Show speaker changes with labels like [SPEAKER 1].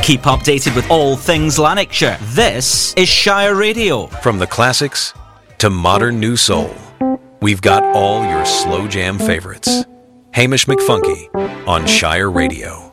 [SPEAKER 1] Keep updated with all things Lanarkshire. This is Shire Radio.
[SPEAKER 2] From the classics to modern new soul, we've got all your slow jam favorites. Hamish McFunky on Shire Radio.